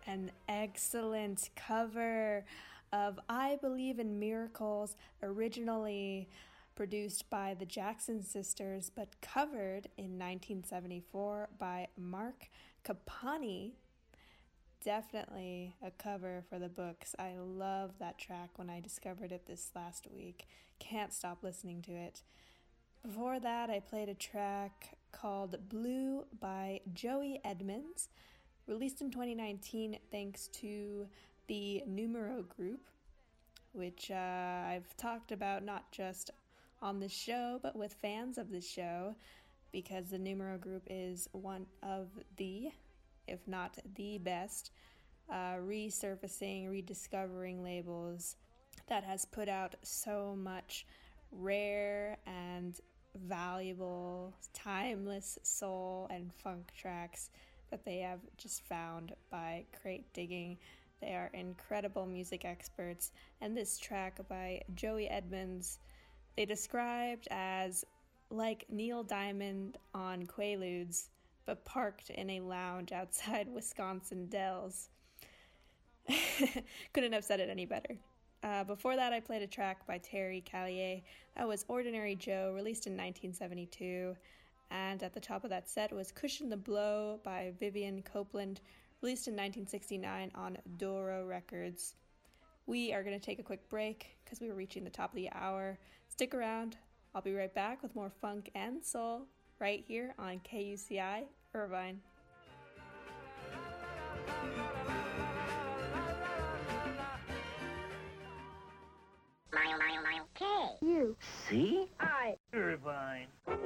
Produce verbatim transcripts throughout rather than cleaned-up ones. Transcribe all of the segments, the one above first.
an excellent cover of I Believe in Miracles, originally produced by the Jackson Sisters, but covered in nineteen seventy-four by Mark Capani. Definitely a cover for the books. I love that track when I discovered it this last week. Can't stop listening to it. Before that, I played a track called Blue by Joey Edmonds, released in twenty nineteen thanks to the Numero Group, which uh, I've talked about not just on this show, but with fans of this show, because the Numero Group is one of the, if not the best, uh, resurfacing, rediscovering labels that has put out so much rare and valuable, timeless soul and funk tracks that they have just found by crate digging. They are incredible music experts, and this track by Joey Edmonds, they described as like Neil Diamond on Quaaludes, but parked in a lounge outside Wisconsin Dells. Couldn't have said it any better. Uh, before that, I played a track by Terry Callier. That was Ordinary Joe, released in nineteen seventy-two. And at the top of that set was Cushion the Blow by Vivian Copeland, released in nineteen sixty-nine on Doro Records. We are going to take a quick break because we were reaching the top of the hour. Stick around. I'll be right back with more funk and soul right here on K U C I Irvine. Mile, mile, mile, K. U. C. I. Irvine.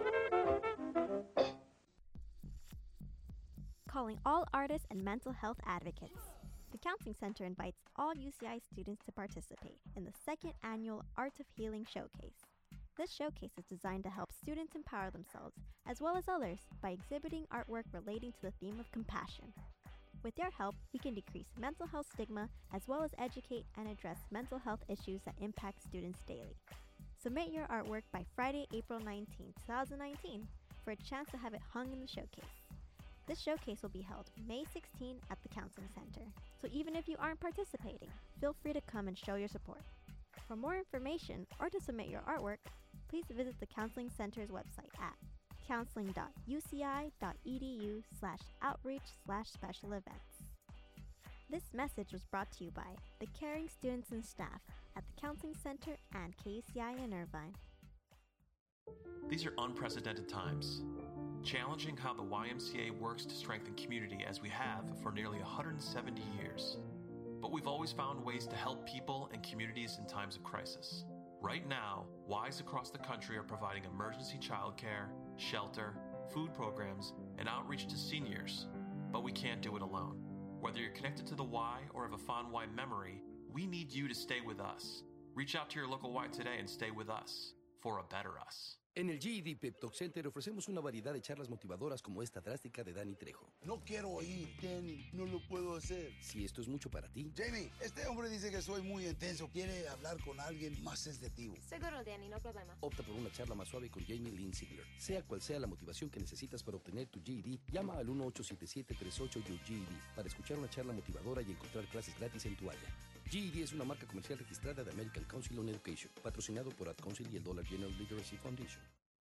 Calling all artists and mental health advocates. The Counseling Center invites all U C I students to participate in the second annual Art of Healing Showcase. This showcase is designed to help students empower themselves, as well as others, by exhibiting artwork relating to the theme of compassion. With their help, we can decrease mental health stigma, as well as educate and address mental health issues that impact students daily. Submit your artwork by Friday, April nineteenth, twenty nineteen, for a chance to have it hung in the showcase. This showcase will be held May sixteenth at the Counseling Center, so even if you aren't participating, feel free to come and show your support. For more information or to submit your artwork, please visit the Counseling Center's website at counseling.uci.edu slash outreach slash special events. This message was brought to you by the caring students and staff at the Counseling Center and K U C I in Irvine. These are unprecedented times, challenging how the Y M C A works to strengthen community as we have for nearly one hundred seventy years. But we've always found ways to help people and communities in times of crisis. Right now, Ys across the country are providing emergency childcare, shelter, food programs, and outreach to seniors. But we can't do it alone. Whether you're connected to the Y or have a fond Y memory, we need you to stay with us. Reach out to your local Y today and stay with us for a better us. En el G E D Pep Talk Center ofrecemos una variedad de charlas motivadoras como esta drástica de Danny Trejo. No quiero oír, Danny, no lo puedo hacer. Si esto es mucho para ti. Jamie, este hombre dice que soy muy intenso. Quiere hablar con alguien más sensitivo. Seguro, Danny, no problema. Opta por una charla más suave con Jamie Lynn Sigler. Sea cual sea la motivación que necesitas para obtener tu G E D, llama al uno ocho siete siete, tres ocho Y G E D para escuchar una charla motivadora y encontrar clases gratis en tu área. G E D es una marca comercial registrada de American Council on Education, patrocinado por Ad Council y el Dollar General Literacy Foundation.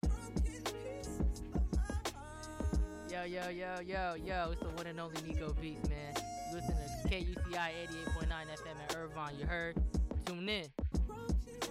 Yo, yo, yo, yo, yo, it's the one and only Nico Beast, man. You listen to K U C I eighty-eight point nine F M in Irvine, you heard? Tune in.